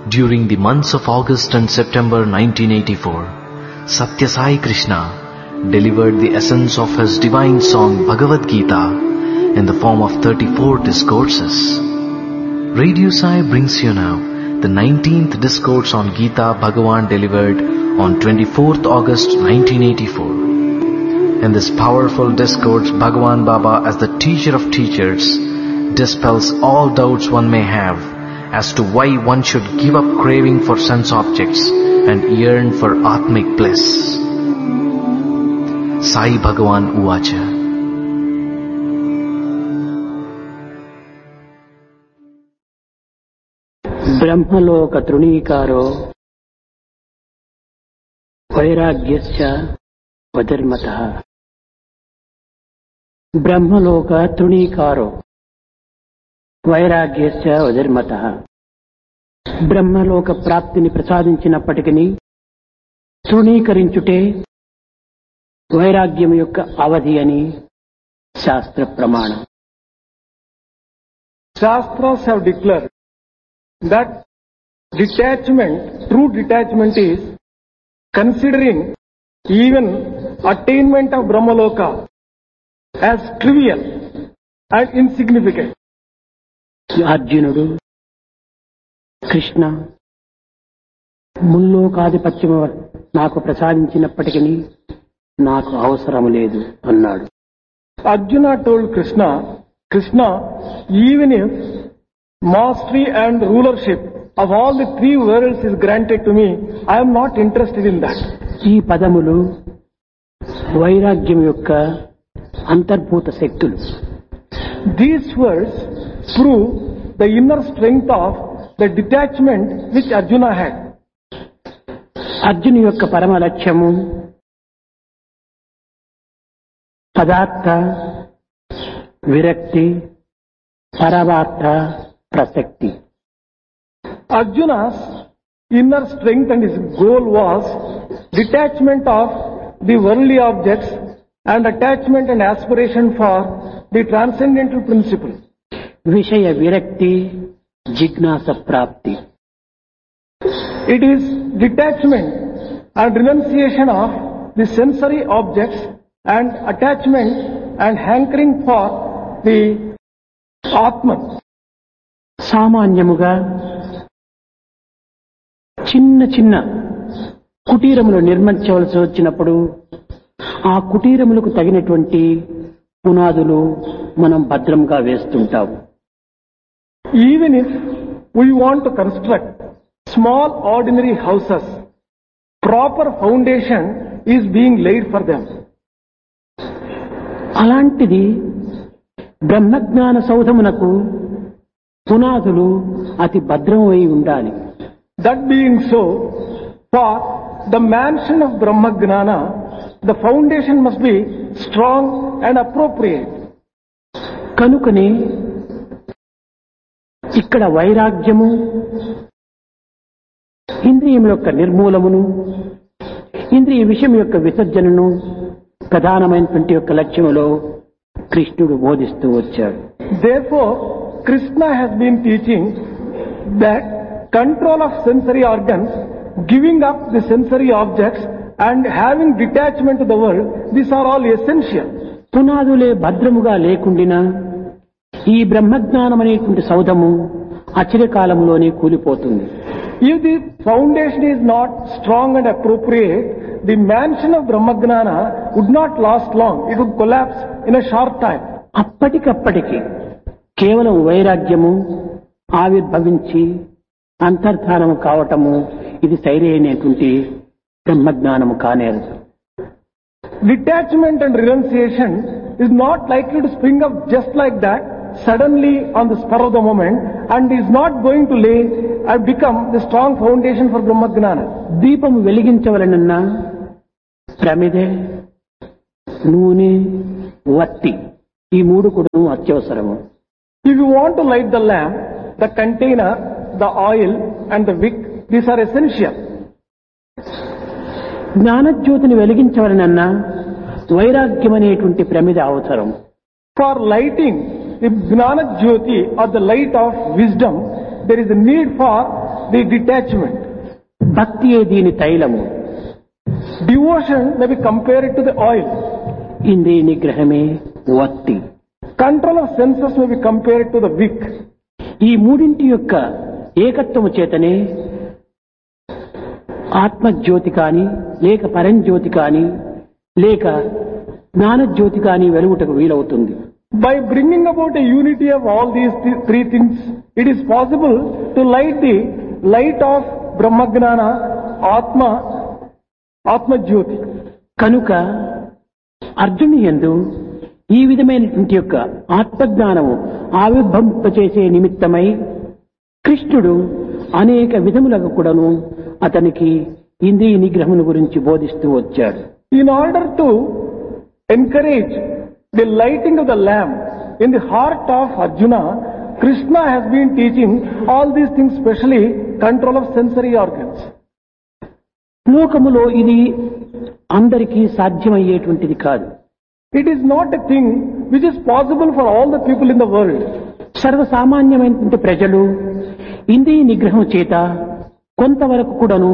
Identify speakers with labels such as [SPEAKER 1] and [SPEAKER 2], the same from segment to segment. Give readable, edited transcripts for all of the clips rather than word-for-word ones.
[SPEAKER 1] During the months of August and September 1984, Satya Sai Krishna delivered the essence of his divine song Bhagavad Gita in the form of 34 discourses. Radio Sai brings you now the 19th discourse on Gita Bhagavan delivered on 24th August 1984. In this powerful discourse, Bhagavan Baba, as the teacher of teachers, dispels all doubts one may have as to why one should give up craving for sense objects and yearn for Atmic bliss. Sai Bhagavan Uvacha.
[SPEAKER 2] Brahmaloka Trunikaro Vairagyasya Vadarmataha. Brahmaloka Trunikaro Vairagyasya Vadarmataha. బ్రహ్మలోక ప్రాప్తిని ప్రసాదించినప్పటికీ తృణీకరించుటే వైరాగ్యం యొక్క అవధి అని శాస్త్ర ప్రమాణం.
[SPEAKER 3] Shastras have declared that detachment, true detachment is considering even attainment of Brahmaloka as trivial and insignificant.
[SPEAKER 2] అర్జునుడు కృష్ణ ముల్లోకాధిపత్యము నాకు ప్రసాదించినప్పటికీ నాకు అవసరం లేదు అన్నాడు.
[SPEAKER 3] Arjuna told Krishna, even if mastery and rulership of all the three worlds is granted to me, I am not interested in that.
[SPEAKER 2] ఈ పదములు వైరాగ్యం యొక్క అంతర్భూత శక్తులు.
[SPEAKER 3] These words prove the inner strength of the detachment which Arjuna had.
[SPEAKER 2] అర్జును యొక్క పరమ లక్ష్యము పదార్థ విరక్తి పరమార్థ ప్రసక్తి.
[SPEAKER 3] Arjuna's inner strength and his goal was detachment of the worldly objects and attachment and aspiration for the transcendental principle.
[SPEAKER 2] విషయ విరక్తి జిజ్ఞాస ప్రాప్తి.
[SPEAKER 3] It is detachment and renunciation of the sensory objects and attachment and hankering for the Atman.
[SPEAKER 2] సామాన్యముగా చిన్న చిన్న కుటీరములు నిర్మించవలసి వచ్చినప్పుడు ఆ కుటీరములకు తగినటువంటి పునాదులు మనం భద్రంగా వేస్తుంటాము.
[SPEAKER 3] Even if we want to construct small ordinary houses, proper foundation is being laid for them.
[SPEAKER 2] అలాంటిది బ్రహ్మజ్ఞాన సౌధమునకు పునాదులు అతి భద్రమై ఉండాలి.
[SPEAKER 3] That being so, for the mansion of Brahmagnana, the foundation must be strong and appropriate.
[SPEAKER 2] కనుకనే ఇక్కడ వైరాగ్యము ఇంద్రియముల యొక్క నిర్మూలమును ఇంద్రియ విషయం యొక్క విసర్జనను ప్రధానమైనటువంటి యొక్క లక్ష్యములో కృష్ణుడు బోధిస్తూ వచ్చాడు.
[SPEAKER 3] Therefore, Krishna has been teaching that control of sensory organs, giving up the sensory objects and having detachment to the world, these are all essential.
[SPEAKER 2] పునాదులే భద్రముగా లేకుండినా ఈ బ్రహ్మజ్ఞానం అనేటువంటి సౌధము అచిరకాలంలోనే కూలిపోతుంది.
[SPEAKER 3] If the foundation is not strong and appropriate, the mansion of Brahmagnana would not last long. It would collapse in a short time.
[SPEAKER 2] అప్పటికప్పటికి కేవలం వైరాగ్యము ఆవిర్భవించి అంతర్ధానము కావటము ఇది సరైనటువంటి బ్రహ్మజ్ఞానము కానేరదు.
[SPEAKER 3] Detachment and renunciation is not likely to spring up just like that, suddenly on the spur of the moment, and is not going to lay and become the strong foundation for Brahmagnana.
[SPEAKER 2] దీపము వెలిగించవలనన్నా ప్రమిదె, నూనె, వత్తి ఈ మూడు కూడా అత్యవసరము.
[SPEAKER 3] If you want to light the lamp, the container, the oil and the wick, these are essential.
[SPEAKER 2] జ్ఞానజ్యోతిని వెలిగించవలనన్నా వైరాగ్యం అనేటువంటి ప్రమిద అవసరం.
[SPEAKER 3] For lighting the Gnana Jyoti or the light of wisdom, there is a need for the detachment.
[SPEAKER 2] భక్తియే దీని తైలము.
[SPEAKER 3] Devotion may be compared to the oil.
[SPEAKER 2] ఇంద్రియ నిగ్రహమే వత్తి.
[SPEAKER 3] Control of senses may be compared to the wick.
[SPEAKER 2] ఈ మూడింటి యొక్క ఏకత్వము చేతనే ఆత్మజ్యోతి కాని లేక పరంజ్యోతి కాని లేక జ్ఞానజ్యోతి కాని వెలుగుటకు వీలవుతుంది.
[SPEAKER 3] By bringing about a unity of all these three things, it is possible to light the light of Brahmagnana, Atma Jyoti.
[SPEAKER 2] కనుక అర్జునుని యందు ఈ విధమైనటువంటి యొక్క ఆత్మజ్ఞానము ఆవిర్భవింపచేసే నిమిత్తమై కృష్ణుడు అనేక విధములకు కూడాను అతనికి ఇంద్రియ నిగ్రహమును గురించి బోధిస్తూ వచ్చాడు.
[SPEAKER 3] In order to encourage the lighting of the lamp in the heart of Arjuna, Krishna has been teaching all these things, especially control of sensory organs.
[SPEAKER 2] లోకములో ఇది అందరికీ సాధ్యమయ్యేటువంటిది కాదు.
[SPEAKER 3] It is not a thing which is possible for all the people in the world.
[SPEAKER 2] సర్వసామాన్యమైనటువంటి ప్రజలు ఇంద్రియ నిగ్రహం చేత కొంతవరకు కూడాను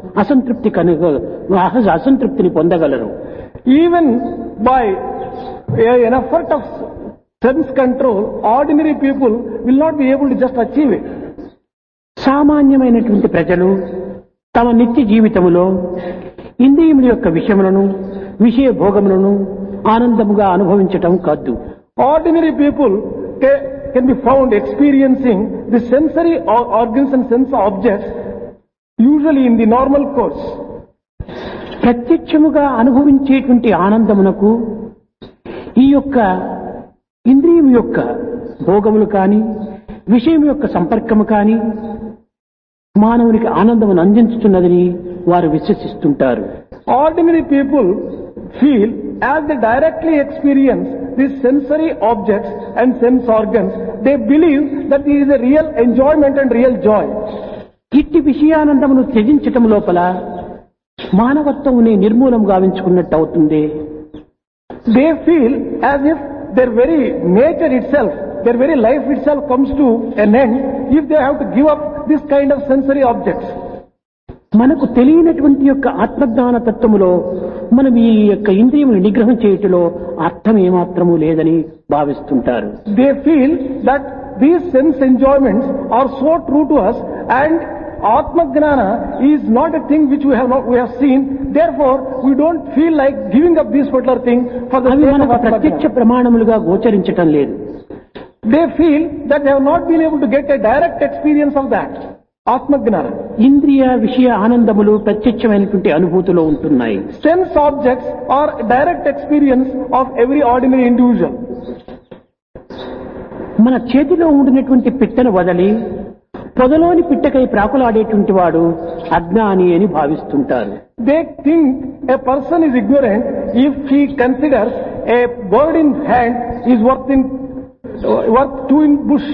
[SPEAKER 2] అసంతృప్తిని పొందగలరు.
[SPEAKER 3] Even by an effort of sense control, ordinary people will not be able to just achieve it.
[SPEAKER 2] సామాన్యమైనటువంటి ప్రజలు తమ నిత్య జీవితములో ఇంద్రియముల యొక్క విషయములను విషయ భోగములను ఆనందముగా అనుభవించటం కాదు.
[SPEAKER 3] Ordinary people can be found experiencing the sensory organs and sense objects usually in the normal course.
[SPEAKER 2] ప్రత్యక్షముగా అనుభవించేటువంటి ఆనందమునకు ఈ యొక్క ఇంద్రియం యొక్క భోగములు కాని విషయం యొక్క సంపర్కము కాని మానవునికి ఆనందమును అందించుతున్నదని వారు విశ్వసిస్తుంటారు.
[SPEAKER 3] Ordinary people feel as they directly experience these sensory objects and sense organs, they believe that there is a real enjoyment and real joy.
[SPEAKER 2] ఇట్టి విషయానందమును త్యజించటం లోపల మానవత్వమునే నిర్మూలం గావించుకున్నట్టు అవుతుంది.
[SPEAKER 3] They feel as if their very nature itself, their very life itself comes to an end if they have to give up this kind of sensory objects.
[SPEAKER 2] మనకు తెలియనటువంటి యొక్క ఆత్మజ్ఞాన తత్వములో మనం ఈ యొక్క ఇంద్రియమును నిగ్రహం చేయుటలో అర్థం ఏమాత్రము లేదని భావిస్తుంటారు.
[SPEAKER 3] They feel that these sense enjoyments are so true to us and Atma Gnana is not a thing which we have seen, therefore we don't feel like giving up this particular thing for the sake of Atma
[SPEAKER 2] ప్రత్యక్ష
[SPEAKER 3] Gnana.
[SPEAKER 2] ప్రమాణములుగా గోచరించటం లేదు.
[SPEAKER 3] They feel that they have not been able to get a direct experience of that. Atma Gnana.
[SPEAKER 2] ఇంద్రియ విషయ ఆనందములు ప్రత్యక్షమైనటువంటి అనుభూతిలో ఉంటున్నాయి.
[SPEAKER 3] Sense objects are direct experience of every ordinary individual.
[SPEAKER 2] మన చేతిలో ఉండినటువంటి పిట్టను వదలి పొదలోని పిట్టకై ప్రాకులాడేటువంటి వాడు అజ్ఞాని అని భావిస్తుంటారు.
[SPEAKER 3] They think a person is ignorant if he considers a bird in hand is worth two in bush.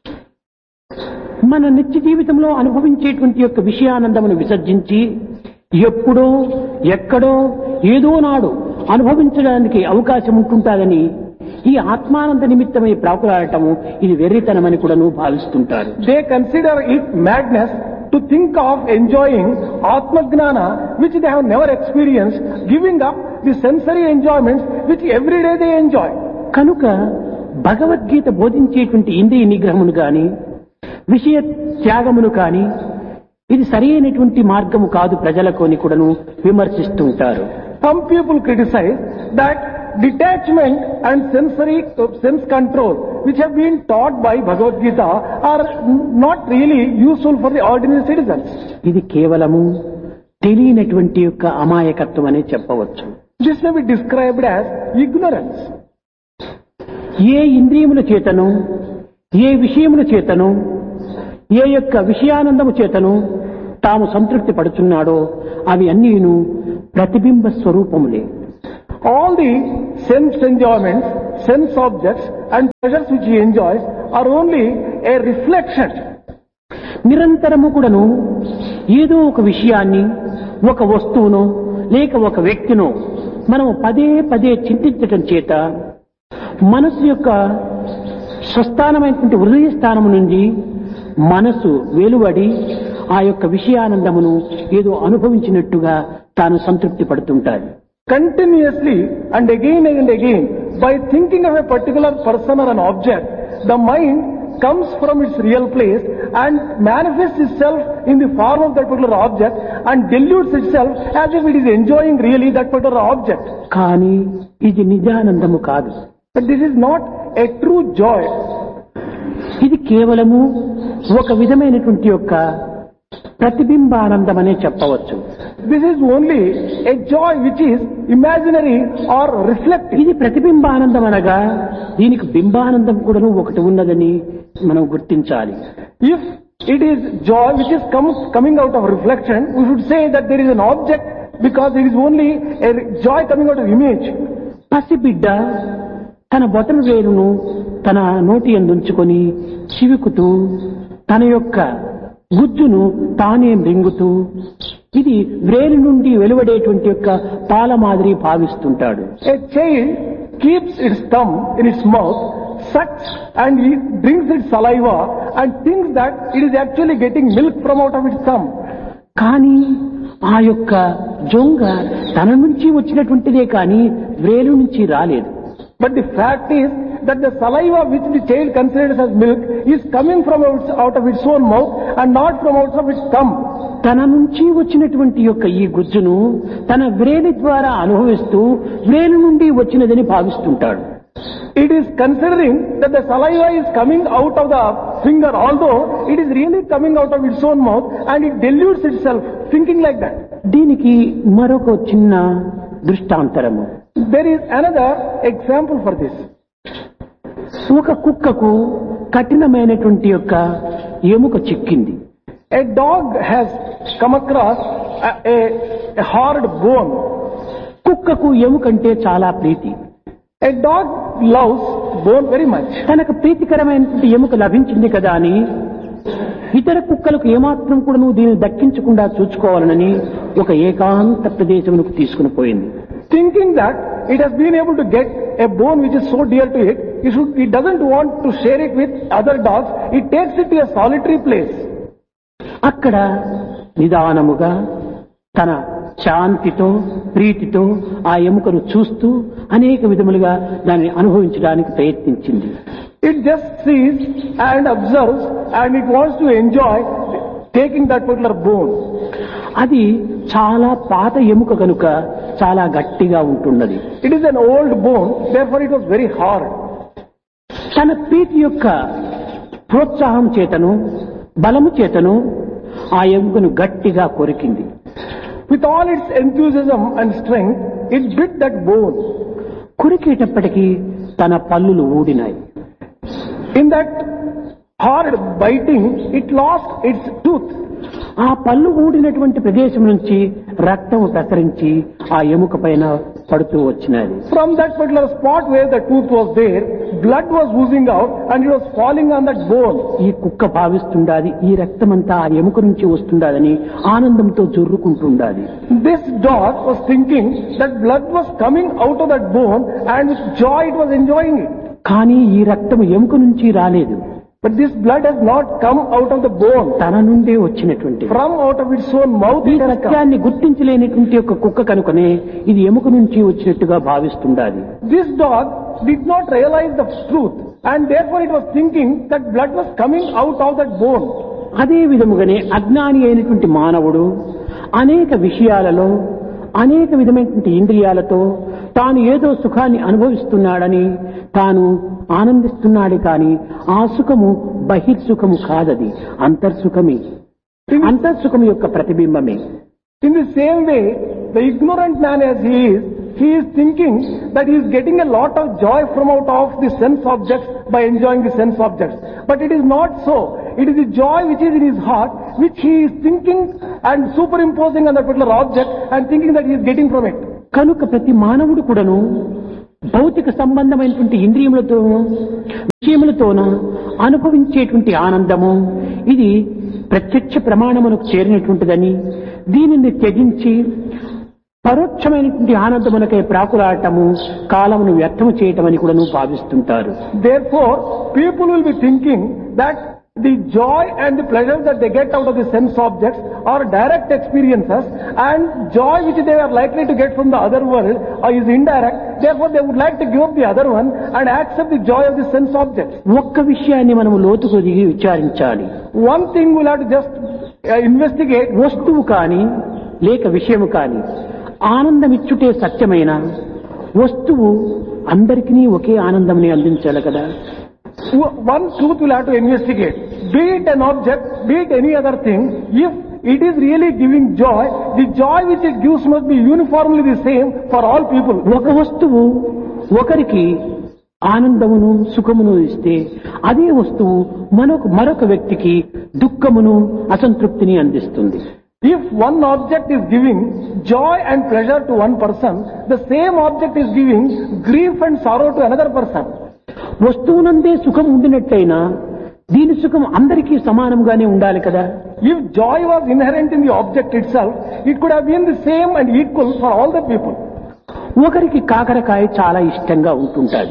[SPEAKER 2] మన నిత్య జీవితంలో అనుభవించేటువంటి యొక్క విషయానందమును విసర్జించి ఎప్పుడో ఎక్కడో ఏదో నాడు అనుభవించడానికి అవకాశం ఉంటుంటాదని ఈ ఆత్మానంద నిమిత్తమై ప్రాకులాడటము ఇది వెర్రితనమని కూడా భావిస్తుంటారు.
[SPEAKER 3] They consider it madness to think of enjoying Atma Gnana which they have never experienced, giving up the sensory enjoyments which every day they enjoy.
[SPEAKER 2] కనుక భగవద్గీత బోధించేటువంటి ఇంద్రియ నిగ్రహమును గాని విషయ త్యాగమును కాని ఇది సరైనటువంటి మార్గము కాదు ప్రజలకు అని కూడాను విమర్శిస్తుంటారు.
[SPEAKER 3] Some people criticize that detachment and sense control which have been taught by Bhagavad Gita are not really useful for the ordinary citizens.
[SPEAKER 2] ఇది కేవలము తెలియనటువంటి యొక్క అమాయకత్వం అనే చెప్పవచ్చు.
[SPEAKER 3] This may be described as ignorance.
[SPEAKER 2] ఏ ఇంద్రియముల చేతను ఏ విషయముల చేతను ఏ యొక్క విషయానందము చేతను తాము సంతృప్తి పడుచున్నాడో అవి అన్నీను ప్రతిబింబ స్వరూపములే.
[SPEAKER 3] All the sense enjoyments, sense objects and pleasures which he enjoys are only a reflection.
[SPEAKER 2] నిరంతరము కూడాను ఏదో ఒక విషయాన్ని ఒక వస్తువును లేక ఒక వ్యక్తిను మనం పదే పదే చింతించటం చేత మనసు యొక్క స్వస్థానమైనటువంటి హృదయ స్థానము నుండి మనసు వెలువడి ఆ యొక్క విషయానందమును ఏదో అనుభవించినట్టుగా తాను సంతృప్తి పడుతుంటాడు.
[SPEAKER 3] Continuously and again, by thinking of a particular person or an object, the mind comes from its real place and manifests itself in the form of that particular object and dilutes itself as if it is enjoying really that particular object.
[SPEAKER 2] కానీ ఇది నిజానందము కాదు.
[SPEAKER 3] But this is not a true joy.
[SPEAKER 2] ఇది కేవలము ఒక విధమైనటువంటి యొక్క ప్రతిబింబానందమనే చెప్పవచ్చు.
[SPEAKER 3] This is only a joy which is imaginary or reflective.
[SPEAKER 2] ఇది ప్రతిబింబానందం అనగా దీనికి బింబానందం కూడాను ఒకటి ఉన్నదని మనం గుర్తించాలి.
[SPEAKER 3] If it is joy which is coming out of reflection, we should say that there is an object because it is only a joy coming out of image.
[SPEAKER 2] పసిబిడ్డ తన బొటన వేలును తన నోటి యందుంచుకొని చివుకుతూ తన యొక్క గుజ్జును తానే మృంగుతూ ఇది వేలు నుండి వెలువడేటువంటి యొక్క పాల మాదిరి భావిస్తుంటాడు.
[SPEAKER 3] A child keeps its thumb in its mouth, sucks and it drinks its saliva and thinks that it is actually getting milk from out of its thumb.
[SPEAKER 2] కానీ ఆ యొక్క జొంగ తన నుంచి వచ్చినటువంటిదే కానీ వేలు నుంచి రాలేదు.
[SPEAKER 3] But the fact is that the saliva which the child considers as milk is coming from out of its own mouth and not from out of its thumb.
[SPEAKER 2] తన నుంచి వచ్చినటువంటి యొక్క ఈ గుజ్జును తన వ్రేలి ద్వారా అనుభవిస్తూ వ్రేలు నుండి వచ్చినదని భావిస్తుంటాడు.
[SPEAKER 3] It is considering that the saliva is coming out of the finger, although it is really coming out of its own mouth, and it dilutes itself, thinking like that.
[SPEAKER 2] దీనికి మరొక చిన్న దృష్టాంతరము.
[SPEAKER 3] There is another example for this.
[SPEAKER 2] ఒక కుక్కకు కఠినమైనటువంటి యొక్క ఎముక చిక్కింది.
[SPEAKER 3] A dog has come across a hard bone.
[SPEAKER 2] కుక్కకు ఎముకంటే చాలా ప్రీతి.
[SPEAKER 3] A dog loves bone very much.
[SPEAKER 2] తనకు ప్రీతికరమైనటువంటి ఎముక లభించింది కదా అని ఇతర కుక్కలకు ఏమాత్రం కూడా నువ్వు దీన్ని దక్కించకుండా చూసుకోవాలని ఒక ఏకాంత ప్రదేశమునకు తీసుకుని పోయింది.
[SPEAKER 3] Thinking that it has been able to get a bone which is so dear to it, it doesn't want to share it with other dogs. It takes it to a solitary place.
[SPEAKER 2] అక్కడ నిదానముగా తన శాంతితో ప్రీతితో ఆ ఎముకను చూస్తూ అనేక విధములుగా దాన్ని అనుభవించడానికి ప్రయత్నించింది.
[SPEAKER 3] It just sees and observes and it wants to enjoy taking that particular bone.
[SPEAKER 2] అది చాలా పాత ఎముక కనుక చాలా గట్టిగా ఉంటున్నది.
[SPEAKER 3] It is an old bone, therefore it was very hard.
[SPEAKER 2] తన ప్రీతి యొక్క ప్రోత్సాహం చేతను బలము చేతను ఆ ఎముకను గట్టిగా కొరికింది.
[SPEAKER 3] With all its enthusiasm and strength, it bit that bone.
[SPEAKER 2] కొరికేటప్పటికీ తన పళ్ళులు ఊడినాయి.
[SPEAKER 3] In that hard biting, it lost its tooth.
[SPEAKER 2] ఆ పళ్ళు ఊడినటువంటి ప్రదేశం నుంచి రక్తం ప్రసరించి ఆ ఎముక పైన పడుతూ వచ్చినది.
[SPEAKER 3] From that particular spot where the tooth was there, blood was oozing out and it was falling on that bone.
[SPEAKER 2] ఈ కుక్క భావిస్తుండాది ఈ రక్తమంతా ఆ ఎముక నుంచి వస్తుండాదని ఆనందంతో జొర్రుకుంటుండాది.
[SPEAKER 3] This dog was thinking that blood was coming out of that bone and with joy it was enjoying it.
[SPEAKER 2] కానీ ఈ రక్తం ఎముక నుంచి రాలేదు.
[SPEAKER 3] But this blood has not come out of the bone.
[SPEAKER 2] తన నుండే వచ్చినటువంటి
[SPEAKER 3] From out of its own mouth
[SPEAKER 2] ఈ
[SPEAKER 3] it has come.
[SPEAKER 2] సత్యాన్ని గుర్తించలేనటువంటి ఒక కుక్క కనుకనే ఇది ఎముక నుంచి వచ్చినట్టుగా భావిస్తుండాలి.
[SPEAKER 3] This dog did not realize the truth and therefore it was thinking that blood was coming out of that bone.
[SPEAKER 2] అదే విధముగానే అజ్ఞాని అయినటువంటి మానవుడు అనేక విషయాలలో అనేక విధమైనటువంటి ఇంద్రియాలతో తాను ఏదో సుఖాన్ని అనుభవిస్తున్నాడని తాను ఆనందిస్తున్నాడు కానీ ఆ సుఖము బహిర్సుఖము కాదది అంతర్సుఖమే. అంతర్సుఖము యొక్క ప్రతిబింబమే.
[SPEAKER 3] In the same way, the ignorant man as he is thinking that he is getting a lot of joy from out of the sense objects by enjoying the sense objects. But it is not so. It is the joy which is in his heart which he is thinking and superimposing on that particular object and thinking that he is getting from it.
[SPEAKER 2] కనుక ప్రతి మానవుడు కూడాను భౌతిక సంబంధమైనటువంటి ఇంద్రియములతోనూ విషయములతోనూ అనుభవించేటువంటి ఆనందము ఇది ప్రత్యక్ష ప్రమాణమునకు చేరినటువంటిదని దీనిని త్యజించి పరోక్షమైనటువంటి ఆనందమునకై ప్రాకులాడటము కాలమును వ్యర్థము చేయటం అని కూడా భావిస్తుంటారు.
[SPEAKER 3] Therefore, people will be thinking that The joy and the pleasure that they get out of the sense objects are direct experiences, and joy which they are likely to get from the other world is indirect. Therefore, they would like to give up the other one and accept the joy of the sense objects.
[SPEAKER 2] ఒక్క విషయాన్ని మనము లోతుకు దిగి విచారించాలి.
[SPEAKER 3] One thing we'll have to just investigate.
[SPEAKER 2] వస్తువు కాని లేక విషయము కాని ఆనందమిచ్చుటే సత్యమైన వస్తువు అందరికీ ఒకే ఆనందంని అందించాలి కదా.
[SPEAKER 3] One truth we'll have to investigate. Be it an object, be it any other thing, if it is really giving joy, the joy which it gives must be uniformly the same for all people.
[SPEAKER 2] ఒక వస్తువు ఒకరికి ఆనందమును సుఖమును ఇస్తే అదే వస్తువు మరొక వ్యక్తికి దుఃఖమును అసంతృప్తిని అందిస్తుంది.
[SPEAKER 3] If one object is giving joy and pleasure to one person, the same object is giving grief and sorrow to another person.
[SPEAKER 2] వస్తువునందే సుఖం ఉండినట్లయినా దీని సుఖం అందరికీ సమానంగానే ఉండాలి కదా.
[SPEAKER 3] If joy was inherent in the object itself, it could have been the same and equal for all the people.
[SPEAKER 2] ఒకరికి కాకరకాయ చాలా ఇష్టంగా ఉంటుంటాది.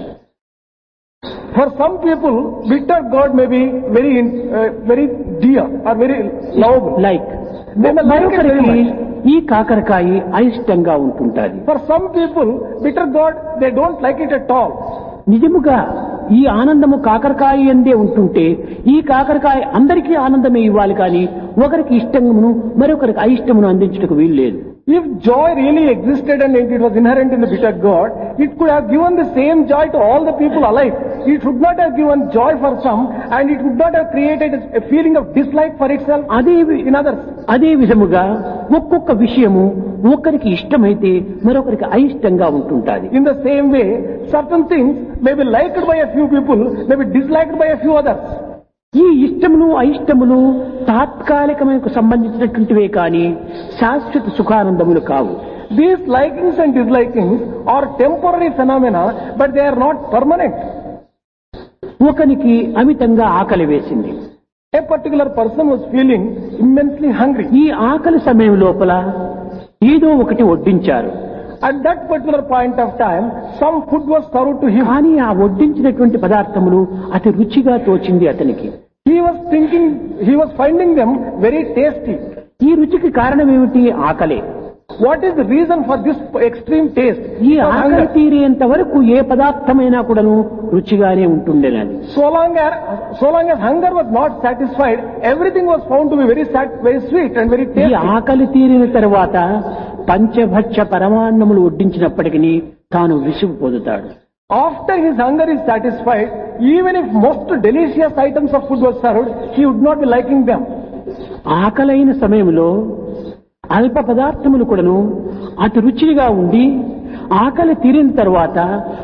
[SPEAKER 3] For some people, bitter gourd may be very dear or very lovable.
[SPEAKER 2] Like
[SPEAKER 3] They may like it very
[SPEAKER 2] మరొకరికి
[SPEAKER 3] much.
[SPEAKER 2] ఈ కాకరకాయ అయిష్టంగా ఉంటుంటాది.
[SPEAKER 3] For some people, bitter gourd, they don't like it at all.
[SPEAKER 2] నిజముగా ఈ ఆనందము కాకరకాయ ఎందే ఉంటుంటే ఈ కాకరకాయ అందరికీ ఆనందమే ఇవ్వాలి కానీ ఒకరికి ఇష్టమును మరొకరికి అయిష్టమును అందించటకు వీలు లేదు.
[SPEAKER 3] If joy really existed and it was inherent in the bitter gourd, it could have given the same joy to all the people alike. It would not have given joy for some, and it would not have created a feeling of dislike for itself in others.
[SPEAKER 2] అదే విధముగా ఒక్కొక్క విషయము ఒకరికి ఇష్టమైతే మరొకరికి అయిష్టంగా ఉంటుంటాది.
[SPEAKER 3] In the same way, certain things may be liked by a few people, may be disliked by a few others.
[SPEAKER 2] ఈ ఇష్టములు అయిష్టములు తాత్కాలికమైనకు సంబంధించినటువంటివే కానీ శాశ్వత సుఖానందములు కావు.
[SPEAKER 3] These likings and dislikings are temporary phenomena, but they are not permanent.
[SPEAKER 2] ఒకనికి అమితంగా ఆకలి వేసింది.
[SPEAKER 3] A particular person was feeling immensely hungry.
[SPEAKER 2] ఈ ఆకలి సమయం లోపల ఏదో ఒకటి వడ్డించారు.
[SPEAKER 3] At that particular point of time, some food was served to him.
[SPEAKER 2] కానీ ఆ వడ్డించినటువంటి పదార్థములు అతి రుచిగా తోచింది అతనికి.
[SPEAKER 3] He was finding them very tasty.
[SPEAKER 2] ఈ రుచికి కారణం ఏమిటి? ఆకలే.
[SPEAKER 3] What is the reason for this extreme taste?
[SPEAKER 2] ఈ ఆకలి తీరేంత వరకు ఏ పదార్థమైనా కూడాను రుచిగానే ఉంటుండేనది.
[SPEAKER 3] So long as hunger was not satisfied, everything was found to be very sweet and very
[SPEAKER 2] ఈ
[SPEAKER 3] tasty.
[SPEAKER 2] ఆకలి తీరిన తర్వాత పంచభక్ష పరమాన్నములు వడ్డించినప్పటికీ తాను విసుగు పొందుతాడు.
[SPEAKER 3] After his hunger is satisfied, even if most delicious items of food was served, he would not be liking them.
[SPEAKER 2] ఆకలైన సమయంలో అల్ప పదార్థములు కూడాను అతి రుచిగా ఉండి ఆకలి తీరిన తర్వాత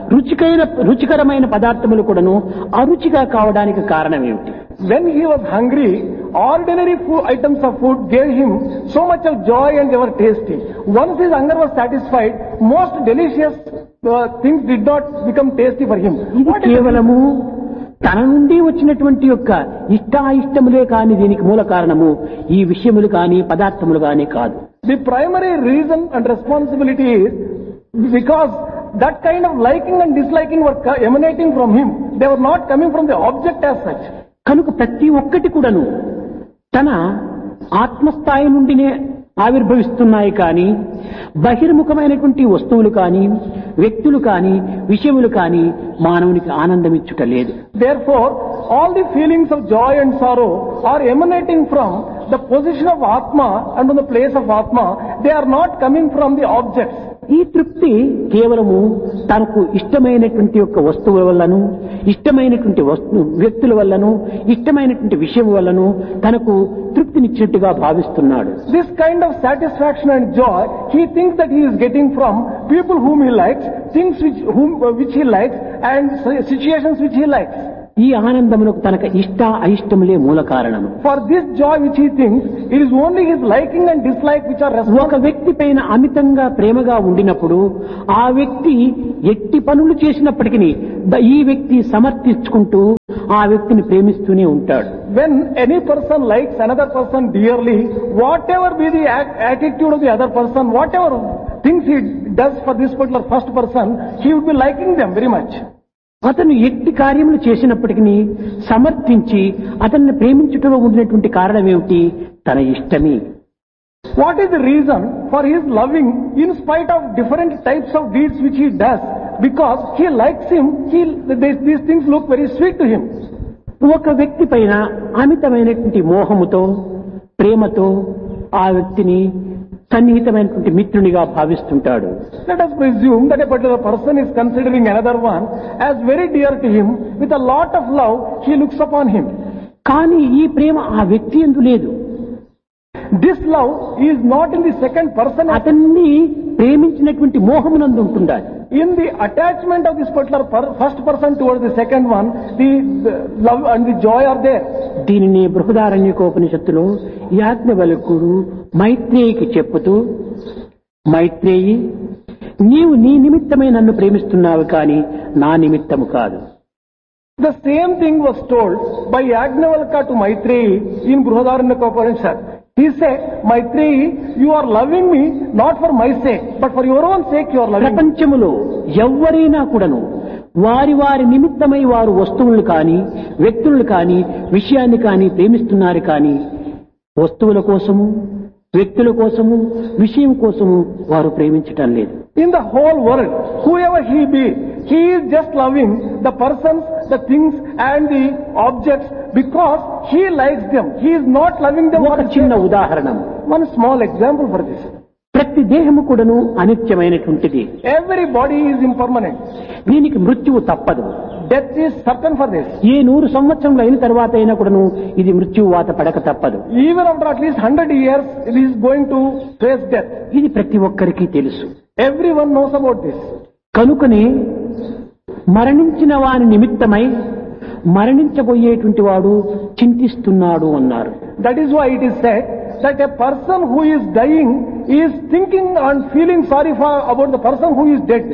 [SPEAKER 2] రుచికరమైన పదార్థములు కూడాను అరుచిగా కావడానికి కారణం ఏమిటి?
[SPEAKER 3] When he was hungry, ordinary items of food gave him so much of joy and they were tasty. Once his hunger was satisfied, most delicious things did not become tasty for him.
[SPEAKER 2] ఇది కేవలము తన నుండి వచ్చినటువంటి యొక్క ఇష్టాయిష్టములే కాని దీనికి మూల కారణము ఈ విషయములు కాని పదార్థములు కాని కాదు.
[SPEAKER 3] The primary reason and responsibility is because that kind of liking and disliking were emanating from him. They were not coming from the object as such.
[SPEAKER 2] కనుక ప్రతి ఒక్కటి కూడాను తన ఆత్మస్థాయి నుండినే ఆవిర్భవిస్తున్నాయి కానీ బహిర్ముఖమైనటువంటి వస్తువులు కానీ వ్యక్తులు కానీ విషయములు కానీ మానవునికి ఆనందం ఇచ్చుట లేదు.
[SPEAKER 3] Therefore, all the feelings of joy and sorrow are emanating from the position of Atma and from the place of Atma. They are not coming from the objects.
[SPEAKER 2] ఈ తృప్తి కేవలము తనకు ఇష్టమైనటువంటి యొక్క వస్తువుల వల్లను ఇష్టమైనటువంటి వ్యక్తుల వల్లను ఇష్టమైనటువంటి విషయం వల్లను తనకు తృప్తినిచ్చినట్టుగా భావిస్తున్నాడు.
[SPEAKER 3] This kind of satisfaction and joy he thinks that he is getting from people whom he likes, things which he likes, and situations which he likes.
[SPEAKER 2] ఈ ఆనందమునకు తనకు ఇష్ట అయిష్టములే మూల కారణము.
[SPEAKER 3] For this joy which he thinks, it is only his liking and dislike which are responsible.
[SPEAKER 2] ఒక వ్యక్తి పైన అమితంగా ప్రేమగా ఉండినప్పుడు ఆ వ్యక్తి ఎట్టి పనులు చేసినప్పటికీ ఈ వ్యక్తి సమర్థించుకుంటూ ఆ వ్యక్తిని ప్రేమిస్తూనే ఉంటాడు.
[SPEAKER 3] When any person likes another person dearly, whatever be the attitude of the other person, whatever things he does for this particular first person, he would be liking them very much.
[SPEAKER 2] అతను ఎట్టి కార్యములు చేసినప్పటికీ సమర్థించి అతన్ని ప్రేమించుటలో ఉన్నటువంటి కారణం ఏమిటి? తన ఇష్టమే.
[SPEAKER 3] What is the reason for his loving in spite of different types of deeds which he does? Because he likes him, these things look very sweet to him.
[SPEAKER 2] ఒక వ్యక్తి పైన అమితమైనటువంటి మోహముతో ప్రేమతో ఆ వ్యక్తిని సన్నిహితమైనటువంటి మిత్రునిగా భావిస్తుంటాడు.
[SPEAKER 3] Let us presume that a particular person is considering another one as very dear to him. With a lot of love, he looks upon him.
[SPEAKER 2] కానీ ఈ ప్రేమ ఆ వ్యక్తి యందు లేదు.
[SPEAKER 3] This love is not in the second person.
[SPEAKER 2] అతన్ని ప్రేమించినటువంటి మోహమునందు ఉంటుండాలి.
[SPEAKER 3] In the attachment of this particular first person towards the second one, the love and the joy are there.
[SPEAKER 2] దీనిని బృహదారణ్యకోపనిషత్తులో యాజ్ఞవల్కుడు మైత్రేయికి చెప్పుతూ, మైత్రేయి, నీవు నీ నిమిత్తమై నన్ను ప్రేమిస్తున్నావు కానీ నా నిమిత్తము కాదు.
[SPEAKER 3] The same thing was told by Yajnavalkya to Maitreyi in Brihadaranyaka Upanishad. He said, Maitreyi, you are loving me not for my sake, but for your own sake you are loving me.
[SPEAKER 2] ప్రపంచములో ఎవ్వరైనా కూడాను వారి వారి నిమిత్తమై వారు వస్తువులు కానీ వ్యక్తులను కానీ విషయాన్ని కానీ ప్రేమిస్తున్నారు కానీ వస్తువుల కోసము వ్యక్తుల కోసము విషయం కోసము వారు ప్రేమించటం లేదు.
[SPEAKER 3] In the whole world, whoever he be, he is just loving the persons, the things and the objects because he likes them. He is not loving them.
[SPEAKER 2] ఒక చిన్న ఉదాహరణ,
[SPEAKER 3] one small example for this.
[SPEAKER 2] ప్రతి దేహము కూడాను అనిత్యమైనటువంటిది.
[SPEAKER 3] Every body is impermanent.
[SPEAKER 2] దీనికి మృత్యువు తప్పదు.
[SPEAKER 3] Death is certain for this.
[SPEAKER 2] ఏ 100 సంవత్సరములు అయిన తర్వాత అయినా కూడాను ఇది మృత్యువు వాత పడక తప్పదు.
[SPEAKER 3] Even after at least 100 years, it is going to face death.
[SPEAKER 2] ఇది ప్రతి ఒక్కరికి తెలుసు.
[SPEAKER 3] Everyone knows about this.
[SPEAKER 2] కనుకనే మరణించిన వాని నిమిత్తమై మరణించబోయేటువంటి వాడు చింతిస్తున్నాడు అన్నారు.
[SPEAKER 3] That is why it is said that a person who is dying is thinking and feeling sorry about the person who is dead.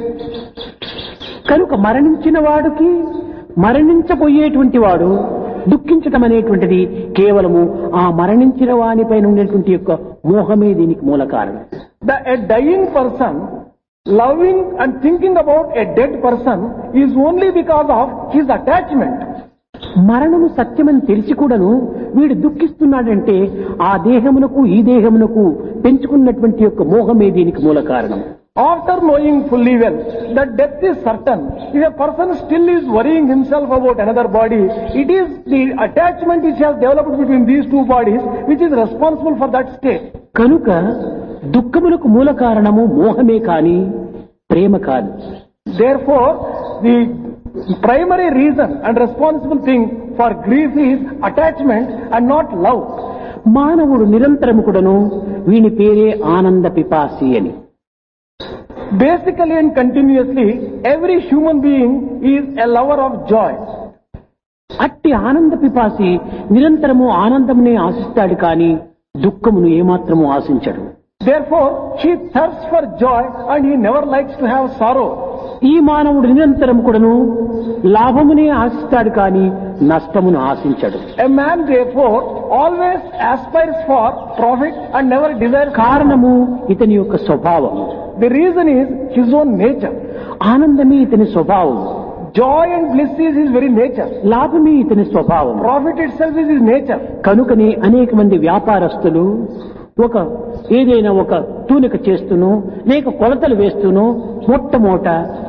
[SPEAKER 2] కనుక మరణించిన వాడికి మరణించబోయేటువంటి వాడు దుఃఖించటం అనేటువంటిది కేవలము ఆ మరణించిన వానిపైన ఉండేటువంటి యొక్క మోహమే దీనికి మూల కారణం.
[SPEAKER 3] A dying person loving and thinking about a dead person is only because of his attachment.
[SPEAKER 2] మరణము సత్యమని తెలిసి కూడాను వీడు దుఃఖిస్తున్నాడంటే ఆ దేహమునకు ఈ దేహమునకు పెంచుకున్నటువంటి యొక్క మోహమే దీనికి మూల కారణం.
[SPEAKER 3] After knowing fully well that death is certain, if a person still is worrying himself about another body, it is the attachment which has developed between these two bodies which is responsible for that state.
[SPEAKER 2] కనుక దుఃఖములకు మూల కారణము మోహమే కాని ప్రేమ కాదు.
[SPEAKER 3] Therefore, the primary reason and responsible thing for grief is attachment and not love.
[SPEAKER 2] మానవుడు నిరంతరము కూడాను వీని పేరే ఆనంద పిపాసి అని.
[SPEAKER 3] Basically and continuously, every human being is a lover of joy.
[SPEAKER 2] అట్టి ఆనంద పిపాసి నిరంతరము ఆనందమునే ఆశిస్తాడు కానీ దుఃఖమును ఏమాత్రము ఆశించడు.
[SPEAKER 3] Therefore, he thirsts for joy and he never likes to have sorrow.
[SPEAKER 2] ఈ మానవుడు నిరంతరం కూడాను లాభమునే ఆశిస్తాడు కానీ నష్టమును ఆశించడు.
[SPEAKER 3] A man therefore always aspires for profit and never desires.
[SPEAKER 2] కారణము ఇతని యొక్క స్వభావం.
[SPEAKER 3] The reason is his own nature.
[SPEAKER 2] ఆనందమే ఇతని స్వభావం.
[SPEAKER 3] Joy and bliss is his very nature.
[SPEAKER 2] లాభమే ఇతని స్వభావం.
[SPEAKER 3] Profit itself is his nature.
[SPEAKER 2] కనుకనే అనేక మంది వ్యాపారస్తులు ఏదైనా ఒక తూనిక చేస్తూనో లేక కొలతలు వేస్తూనో మొట్టమొదట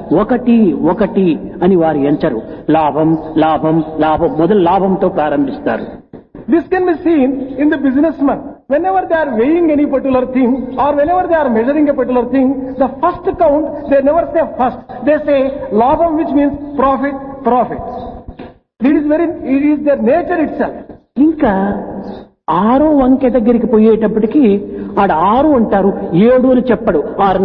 [SPEAKER 2] ఒకటి అని వారు ఎంచరు. లాభం లాభం లాభం మొదలు లాభంతో ప్రారంభిస్తారు.
[SPEAKER 3] This can be seen in the businessman. Whenever they are weighing any particular thing or whenever they are measuring a particular thing, the first count, they never say first. They say labham, which means profit. It is their nature itself.
[SPEAKER 2] ఇంకా 6వ అంకె దగ్గరికి పోయేటప్పటికి ఆడ 6 అంటారు, 7 అని చెప్పడు.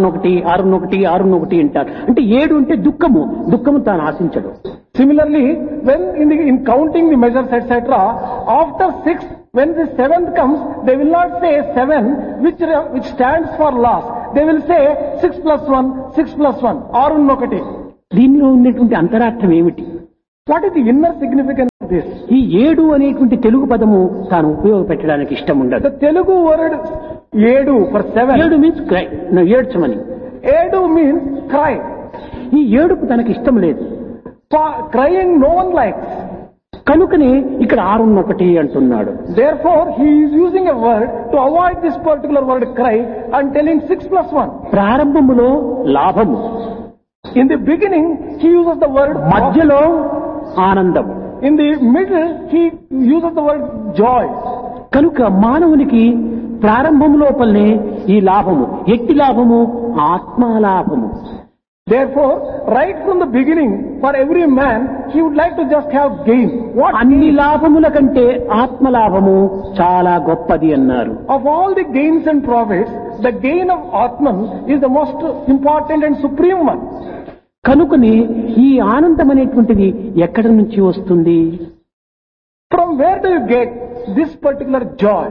[SPEAKER 2] 6 అంటారు. అంటే 7 అంటే దుఃఖము తాను ఆశించడు.
[SPEAKER 3] Similarly, when in counting the measures etc., after 6, when the 7th comes, they will not say 7, which stands for loss. They will say 6 plus 1, 6+1.
[SPEAKER 2] దీనిలో ఉన్నటువంటి అంతరార్థం ఏమిటి?
[SPEAKER 3] What is the inner significance of this?
[SPEAKER 2] ఈ 7 అనేటువంటి తెలుగు పదము తాను ఉపయోగపెట్టడానికి ఇష్టం ఉండదు.
[SPEAKER 3] The Telugu word 7 for 7.
[SPEAKER 2] 7 means cry. ఏడ్చమని.
[SPEAKER 3] 7 means cry.
[SPEAKER 2] ఈ ఏడుపు తనకి ఇష్టం లేదు.
[SPEAKER 3] Crying no one likes.
[SPEAKER 2] కనుకనే ఇక్కడ 6:1 అంటున్నాడు.
[SPEAKER 3] Therefore, he is using a word to avoid this particular word cry and telling 6+1.
[SPEAKER 2] ప్రారంభములో లాభము,
[SPEAKER 3] In the beginning, he uses the word
[SPEAKER 2] మధ్యలో ఆనందం.
[SPEAKER 3] In the middle, he uses the word joy.
[SPEAKER 2] కనుక మానవునికి ప్రారంభం లోపలనే ఈ లాభము, ఎట్టి లాభము, ఆత్మలాభము.
[SPEAKER 3] Therefore, right from the beginning, for every man, he would like to just have gain. What
[SPEAKER 2] అన్ని లాభముల కంటే ఆత్మలాభము చాలా గొప్పది అన్నారు.
[SPEAKER 3] of all the gains and profits, the gain of Atman is the most important and supreme one.
[SPEAKER 2] కనుకని ఈ ఆనందం అనేటువంటిది ఎక్కడి నుంచి వస్తుంది?
[SPEAKER 3] From where do you get this particular joy?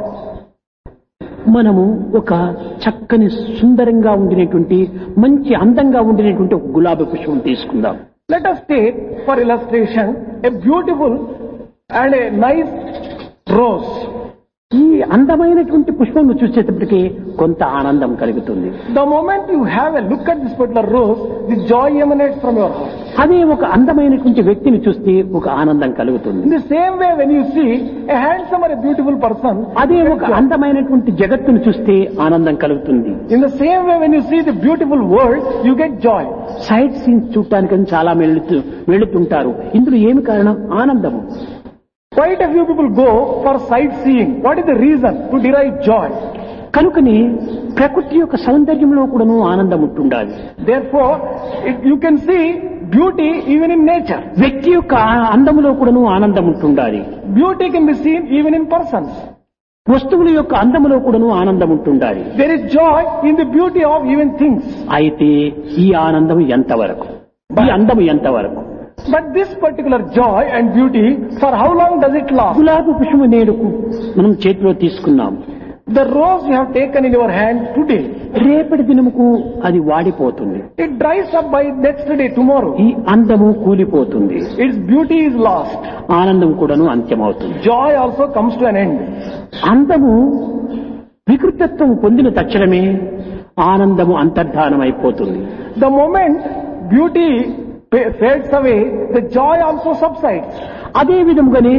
[SPEAKER 2] మనము ఒక చక్కని సుందరంగా ఉండినటువంటి మంచి అందంగా ఉండినటువంటి ఒక గులాబీ పుష్పం తీసుకుందాం.
[SPEAKER 3] Let us take for illustration a beautiful and a nice rose.
[SPEAKER 2] ఈ అందమైనటువంటి పుష్పం చూసేటప్పటికి కొంత ఆనందం కలుగుతుంది.
[SPEAKER 3] The moment you have a look at this particular rose, the joy emanates from your heart.
[SPEAKER 2] అదే ఒక అందమైనటువంటి వ్యక్తిని చూస్తే ఒక ఆనందం కలుగుతుంది.
[SPEAKER 3] In the same way, when you see a handsome or a beautiful person,
[SPEAKER 2] అదే ఒక అందమైనటువంటి జగత్తును చూస్తే ఆనందం కలుగుతుంది.
[SPEAKER 3] in the same way, when you see the beautiful world, you get joy.
[SPEAKER 2] Site scenes చూడటానికి చాలా వెళుతుంటారు. ఇందులో ఏమి కారణం? ఆనందము.
[SPEAKER 3] Quite a few people go for sightseeing. What is the reason? To derive joy.
[SPEAKER 2] కనుకని ప్రకృతి యొక్క సౌందర్యంలో కూడాను ఆనందం ఉంటుండాలి.
[SPEAKER 3] Therefore, you can see beauty even in nature.
[SPEAKER 2] వ్యక్తి యొక్క అందములో కూడాను ఆనందం ఉంటుండాలి.
[SPEAKER 3] Beauty can be seen even in persons.
[SPEAKER 2] వస్తువుల యొక్క అందములో కూడాను ఆనందం ఉంటుండాలి.
[SPEAKER 3] There is joy in the beauty of even things.
[SPEAKER 2] అయితే ఈ ఆనందం ఎంతవరకు? ఈ అందము ఎంతవరకు?
[SPEAKER 3] But this particular joy and beauty, for how long does it last?
[SPEAKER 2] గులాబీ పుష్పము నేడుకు మనం చేతిలో తీసుకున్నాం.
[SPEAKER 3] The rose you have taken in your hand today,
[SPEAKER 2] రేపటి దినముకు అది వాడిపోతుంది.
[SPEAKER 3] it dries up by next day, tomorrow.
[SPEAKER 2] ఈ అందము కూలిపోతుంది.
[SPEAKER 3] Its beauty is lost.
[SPEAKER 2] ఆనందం కూడాను అంత్యమవుతుంది.
[SPEAKER 3] Joy also comes to an end.
[SPEAKER 2] అందము వికృతత్వం పొందిన తక్షణమే ఆనందము అంతర్ధానం అయిపోతుంది.
[SPEAKER 3] The moment beauty fades away, the joy also subsides.
[SPEAKER 2] అదే విధముగానే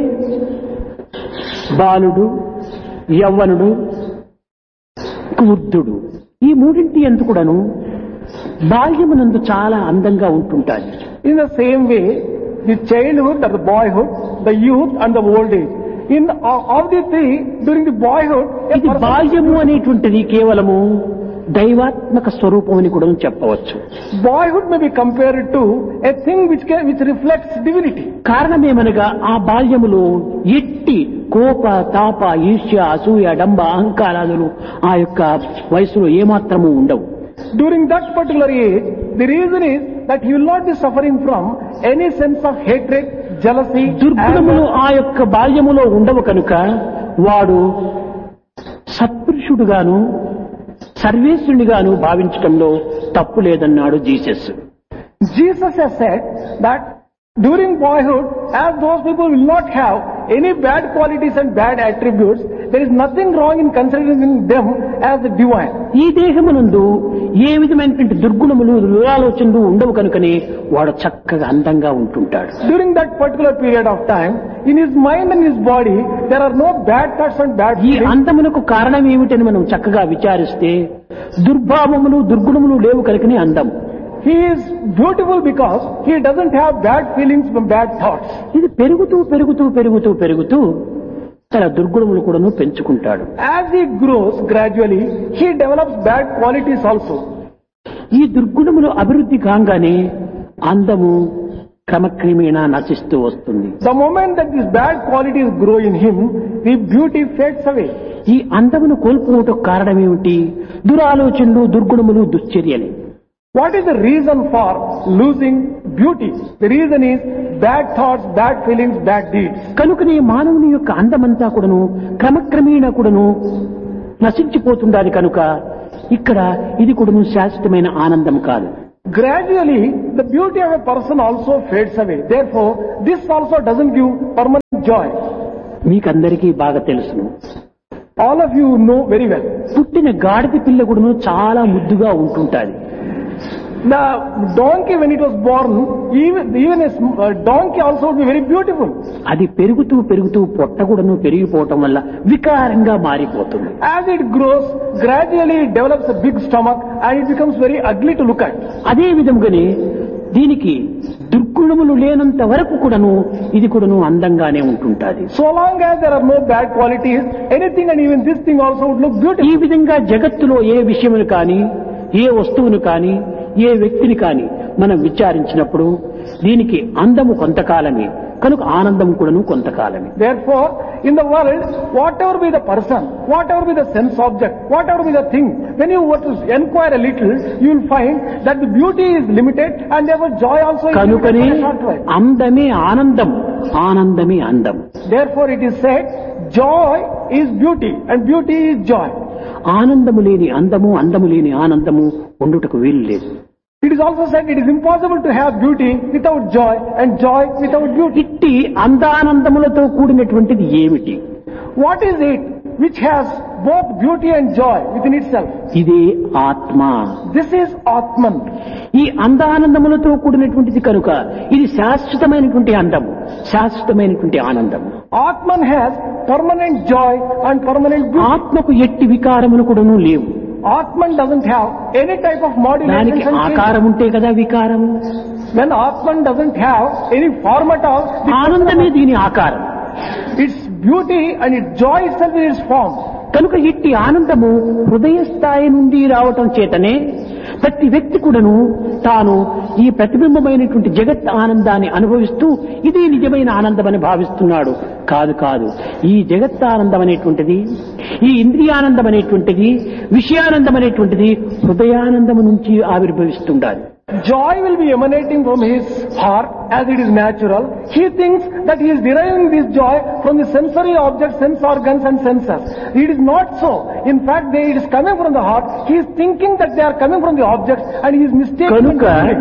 [SPEAKER 2] బాలుడు, యవ్వనుడు, వృద్ధుడు, ఈ మూడింటి యందు కూడాను బాల్యమునందు చాలా అందంగా ఉంటుంటాయి.
[SPEAKER 3] In the same way, the childhood or the boyhood, the youth and the old age. In of the three, during the boyhood,
[SPEAKER 2] ఇది బాల్యము అనేటువంటిది కేవలము దైవాత్మక స్వరూపం అని కూడా చెప్పవచ్చు.
[SPEAKER 3] boyhood may be compared to a thing which reflects divinity.
[SPEAKER 2] కారణమేమనగా ఆ బాల్యములో ఎట్టి కోప, తాప, ఈర్ష్య, అసూయ, డంబ, అహంకారాలు ఆ యొక్క వయసులో ఏమాత్రము ఉండవు.
[SPEAKER 3] During that particular age, the reason is that he will not be suffering from any sense of hatred, jealousy,
[SPEAKER 2] దుర్గుణములు ఆ యొక్క బాల్యములో ఉండవు కనుక వాడు సత్పురుషుడుగాను సర్వేశ్వరునిగాను భావించటంలో తప్పు లేదన్నాడు Jesus.
[SPEAKER 3] Jesus has said that during boyhood, as those people will not have any bad qualities and bad attributes, there is nothing wrong in considering them as divine.
[SPEAKER 2] ఈ దేహమునందు ఏ విధమైనటువంటి దుర్గుణములు, దురాలోచనలు ఉండవు కనుకనే వాడు చక్కగా అందంగా ఉంటుంటాడు.
[SPEAKER 3] During that particular period of time, in his mind and his body, there are no bad thoughts and bad
[SPEAKER 2] ఈ
[SPEAKER 3] feelings.
[SPEAKER 2] అందమునకు కారణం ఏమిటని మనం చక్కగా విచారిస్తే దుర్భావములు, దుర్గుణములు లేవు కనుకనే అందం.
[SPEAKER 3] He is beautiful because he doesn't have bad feelings from bad thoughts.
[SPEAKER 2] ఇది పెరుగుతూ పెరుగుతూ పెరుగుతూ పెరుగుతూ తన దుర్గుణములు కూడాను పెంచుకుంటాడు.
[SPEAKER 3] As he grows gradually, he develops bad qualities also.
[SPEAKER 2] ఈ దుర్గుణములు అభివృద్ధి కాగానే అందము క్రమక్రమేణా నశిస్తూ వస్తుంది.
[SPEAKER 3] The moment that these bad qualities grow in him, the beauty fades away.
[SPEAKER 2] ఈ అందమును కోల్పోవటం కారణమేమిటి? దురాలోచనలు, దుర్గుణములు, దుశ్చర్యలే.
[SPEAKER 3] What is the reason for losing beauty? The reason is bad thoughts, bad feelings, bad deeds.
[SPEAKER 2] కనుకనే మానవుని యొక్క అందమంతా కూడాను క్రమక్రమేణా కూడాను నశించిపోతుండాలి. కనుక ఇక్కడ ఇది కూడాను శాశ్వతమైన ఆనందం కాదు.
[SPEAKER 3] Gradually, the beauty of a person also fades away. Therefore, this also doesn't give permanent joy.
[SPEAKER 2] మీకందరికీ బాగా తెలుసును.
[SPEAKER 3] All of you know very well.
[SPEAKER 2] పుట్టిన గాడిద పిల్ల కూడాను చాలా ముద్దుగా ఉంటుంటాది.
[SPEAKER 3] The donkey, when it was born, even a donkey also would be very beautiful.
[SPEAKER 2] అది పెరుగుతూ పెరుగుతూ పొట్ట కూడాను పెరిగిపోవటం వల్ల వికారంగా మారిపోతుంది.
[SPEAKER 3] As it grows, gradually it develops a big stomach and it becomes very ugly to look at.
[SPEAKER 2] అదే విధంగానే దీనికి దుర్గుణములు లేనంత వరకు కూడాను ఇది కూడాను అందంగానే ఉంటుంటాది.
[SPEAKER 3] So long as there are no bad qualities, anything and even this thing also would look beautiful.
[SPEAKER 2] ఈ విధంగా జగత్తులో ఏ విషయమును కానీ, ఏ వస్తువును కానీ, ఏ వ్యక్తిని కానీ మనం విచారించినప్పుడు దీనికి అందము కొంతకాలమే, కనుక ఆనందం కూడాను కొంతకాలమే.
[SPEAKER 3] Therefore, in the world, whatever be the person, whatever be the sense object, whatever be the thing, when you were to inquire a little, you will find that the beauty is limited and therefore joy also is limited
[SPEAKER 2] కనుకనే
[SPEAKER 3] for a short while.
[SPEAKER 2] అందమే ఆనందం, ఆనందమే అందం.
[SPEAKER 3] Therefore, it is said, joy is beauty and beauty is joy.
[SPEAKER 2] ఆనందము లేని అందము, అందము లేని ఆనందము ఉండుటకు వీలు లేదు.
[SPEAKER 3] It is also said it is impossible to have beauty without joy and joy without beauty.
[SPEAKER 2] ఇట్టి అందానందములతో కూడినటువంటిది ఏమిటి?
[SPEAKER 3] What is it which has both beauty and joy within itself?
[SPEAKER 2] ఇదే ఆత్మ.
[SPEAKER 3] This is Atman.
[SPEAKER 2] ఈ అందానందములతో కూడినటువంటిది కనుక ఇది శాశ్వతమైనటువంటి అందము, శాశ్వతమైనటువంటి ఆనందము.
[SPEAKER 3] Atman has permanent joy and permanent beauty.
[SPEAKER 2] ఆత్మకు ఎట్టి వికారములు కూడాను లేవు.
[SPEAKER 3] Atman doesn't have any type of modulation
[SPEAKER 2] దానికి
[SPEAKER 3] and change.
[SPEAKER 2] ఆకారం ఉంటే కదా వికారము.
[SPEAKER 3] When Atman doesn't have any form at all,
[SPEAKER 2] ఆనందమే దీని ఆకారం.
[SPEAKER 3] its beauty and its joy itself is its form.
[SPEAKER 2] కనుక ఇట్టి ఆనందము హృదయ స్థాయి నుండి రావటం చేతనే ప్రతి వ్యక్తి కూడాను తాను ఈ ప్రతిబింబమైనటువంటి జగత్ ఆనందాన్ని అనుభవిస్తూ ఇది నిజమైన ఆనందమని భావిస్తున్నాడు. కాదు కాదు, ఈ జగత్ ఆనందం అనేటువంటిది, ఈ ఇంద్రియానందం అనేటువంటిది, విషయానందం అనేటువంటిది హృదయానందము నుంచి ఆవిర్భవిస్తుండాలి.
[SPEAKER 3] Joy will be emanating from his heart as it is natural. He thinks that he is deriving this joy from the sensory objects, sense organs and senses. It is not so. In fact, it is coming from the heart. He is thinking that they are coming from the objects and he is mistaken.
[SPEAKER 2] కనుక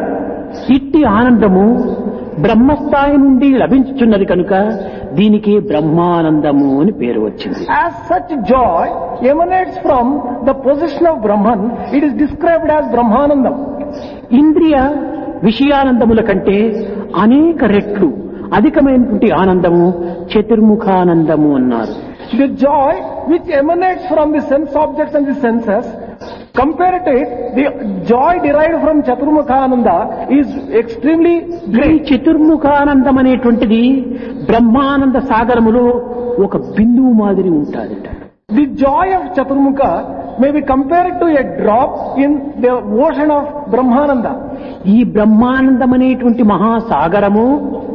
[SPEAKER 2] ఇట్టి ఆనందము బ్రహ్మస్థాయి నుండి లభించుచున్నది కనుక దీనికి బ్రహ్మానందము అని పేరు వచ్చింది.
[SPEAKER 3] As such joy emanates from the position of Brahman, it is described as Brahmanandam.
[SPEAKER 2] ఇంద్రియ విషయానందముల కంటే అనేక రెట్లు అధికమైనటువంటి ఆనందము చతుర్ముఖానందము అన్నారు.
[SPEAKER 3] The joy which emanates from the sense objects and the senses, compared to it, the joy derived from Chaturmukhananda is extremely
[SPEAKER 2] ఈ
[SPEAKER 3] great.
[SPEAKER 2] చతుర్ముఖానందం అనేటువంటిది బ్రహ్మానంద సాగరములో ఒక బిందువు మాదిరి ఉంటాడట.
[SPEAKER 3] The joy of Chaturmukha may be compared to a drop in the ocean of Brahmananda.
[SPEAKER 2] ఈ బ్రహ్మానందం అనేటువంటి మహాసాగరము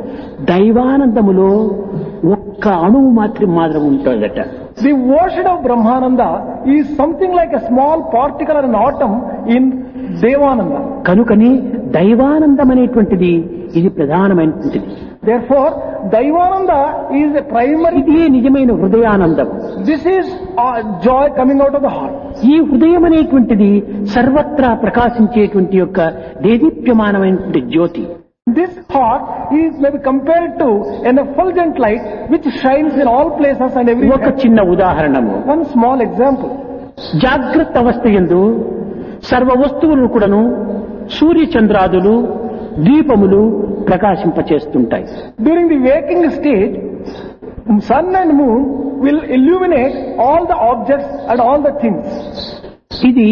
[SPEAKER 2] దైవానందములో ఒక్క అణువు మాత్రం ఉంటుందట.
[SPEAKER 3] The ocean of Brahmananda is something like a small particle or an atom in Devananda.
[SPEAKER 2] కనుకని దైవానందం అనేటువంటిది ఇది ప్రధానమైనటువంటిది.
[SPEAKER 3] Therefore, Daivananda is a primary.
[SPEAKER 2] ఇదే నిజమైన హృదయానందం.
[SPEAKER 3] This is joy coming out of the heart.
[SPEAKER 2] ఈ హృదయం అనేటువంటిది సర్వత్రా ప్రకాశించేటువంటి యొక్క దేదీప్యమానమైనటువంటి జ్యోతి.
[SPEAKER 3] This heart is maybe compared to an effulgent light which shines in all places and
[SPEAKER 2] ఒక
[SPEAKER 3] everywhere.
[SPEAKER 2] చిన్న ఉదాహరణము,
[SPEAKER 3] One small example.
[SPEAKER 2] జాగ్రత్త అవస్థ యందు సర్వ వస్తువులను కూడాను సూర్యచంద్రాదులు దీపములు ప్రకాశింపచేస్తుంటాయి.
[SPEAKER 3] During the waking stage, sun and moon will illuminate all the objects and all the things.
[SPEAKER 2] ఇది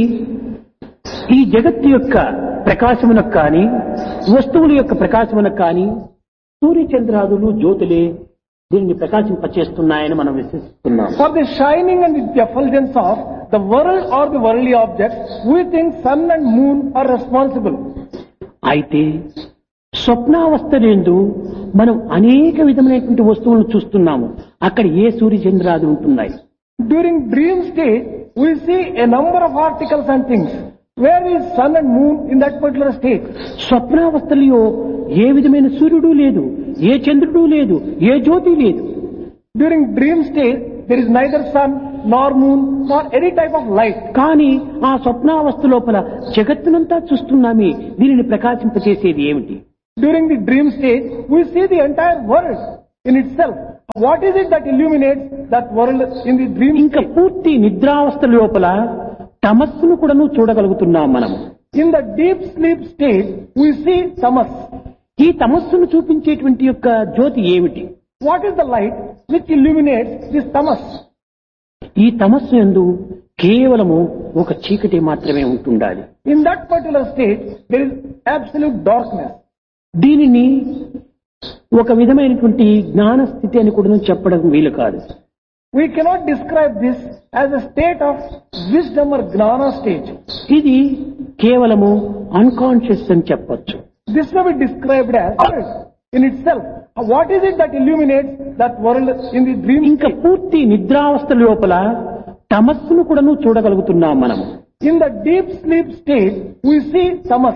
[SPEAKER 2] ఈ జగత్తు యొక్క ప్రకాశమునకు కానీ వస్తువుల యొక్క ప్రకాశమునకు కానీ సూర్యచంద్రాదులు జ్యోతులే దీనిని ప్రకాశింపచేస్తున్నాయని మనం విశ్వసిస్తున్నాం.
[SPEAKER 3] For the shining and the effulgence of the world or the worldly objects, we think sun and moon are responsible.
[SPEAKER 2] అయితే స్వప్నావస్థలందు మనం అనేక విధమైనటువంటి వస్తువులను చూస్తున్నాము. అక్కడ ఏ సూర్యచంద్రాలు ఉంటున్నాయి.
[SPEAKER 3] During dream state, we see a number of articles and things. Where is sun and moon in that particular state?
[SPEAKER 2] స్వప్నావస్థలో ఏ విధమైన సూర్యుడు లేదు, ఏ చంద్రుడు లేదు, ఏ జ్యోతి లేదు.
[SPEAKER 3] During dream state, there is neither sun nor moon nor any type of light.
[SPEAKER 2] కానీ ఆ స్వప్నావస్థ లోపల జగత్తునంతా చూస్తున్నామే, దీనిని ప్రకాశింపచేసేది ఏమిటి?
[SPEAKER 3] During the dream state, we see the entire world in itself. What is it that illuminates that world in the dream
[SPEAKER 2] ఇంకా
[SPEAKER 3] state?
[SPEAKER 2] పూర్తి నిద్రావస్థ లోపల తమస్సును కూడాను చూడగలుగుతున్నాం మనం.
[SPEAKER 3] In the deep sleep state, we see tamas.
[SPEAKER 2] ఈ తమస్సును చూపించేటువంటి యొక్క జ్యోతి ఏమిటి?
[SPEAKER 3] What is the light which illuminates this tamas?
[SPEAKER 2] ఈ తమస్సు యందు కేవలము ఒక చీకటి మాత్రమే ఉంటుండాలి.
[SPEAKER 3] In that particular state, there is absolute darkness.
[SPEAKER 2] దీనిని ఒక విధమైనటువంటి జ్ఞాన స్థితి అని కూడా చెప్పడం వీలు కాదు.
[SPEAKER 3] We cannot describe this as a state of wisdom or gnana stage.
[SPEAKER 2] ఇది కేవలము అన్కాన్షియస్ అని చెప్పొచ్చు.
[SPEAKER 3] This may be described as world in itself. What is it that illuminates that world in the dream
[SPEAKER 2] ఇంకా
[SPEAKER 3] state?
[SPEAKER 2] పూర్తి నిద్రావస్థ లోపల తమస్సును కూడాను చూడగలుగుతున్నాం మనం.
[SPEAKER 3] In the deep sleep state, we see tamas.